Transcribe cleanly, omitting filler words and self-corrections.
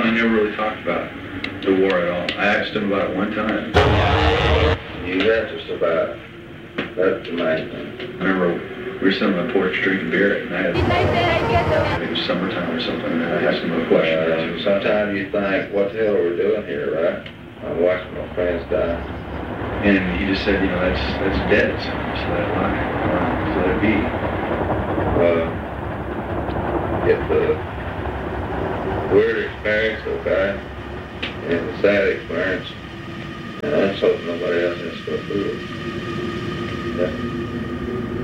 we never really talked about the war at all. I asked him about it one time. You got to survive. That's the main thing. I remember we were sitting on the porch drinking beer at night. It was summertime or something, and I asked him a question. Sometimes you think, what the hell are we doing here, right? I'm watching my friends die. And he just said, that's dead. So just let it lie. Just let it be. It's a weird experience, okay? And a sad experience. And I just hope nobody else has to go through it. Yeah.